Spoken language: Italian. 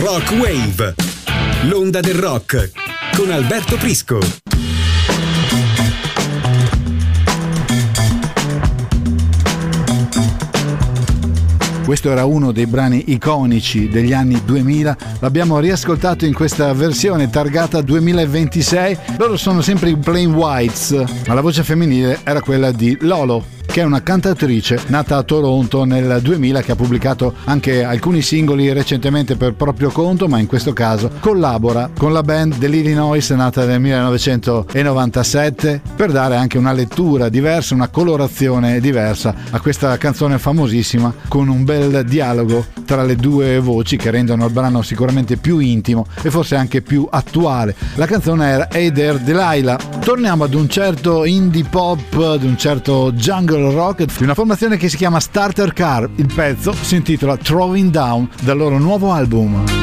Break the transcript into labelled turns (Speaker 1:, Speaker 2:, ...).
Speaker 1: Rock Wave, l'onda del rock con Alberto Prisco.
Speaker 2: Questo era uno dei brani iconici degli anni 2000, l'abbiamo riascoltato in questa versione targata 2026. Loro sono sempre i Plain Whites, ma la voce femminile era quella di Lolo, che è una cantatrice nata a Toronto nel 2000, che ha pubblicato anche alcuni singoli recentemente per proprio conto, ma in questo caso collabora con la band dell'Illinois nata nel 1997 per dare anche una lettura diversa, una colorazione diversa a questa canzone famosissima, con un bel dialogo tra le due voci che rendono il brano sicuramente più intimo e forse anche più attuale. La canzone era Hey There Delilah. Torniamo ad un certo indie pop, ad un certo jungle rock di una formazione che si chiama Starter Car. Il pezzo si intitola Throwing Down dal loro nuovo album.